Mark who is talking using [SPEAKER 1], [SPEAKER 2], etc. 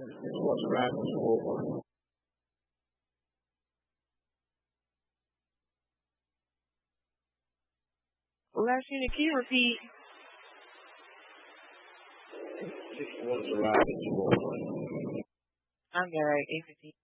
[SPEAKER 1] What's Rabbit's over?
[SPEAKER 2] Last unit, can you repeat?
[SPEAKER 1] What's Rabbit's over?
[SPEAKER 2] I'm there at 8:15.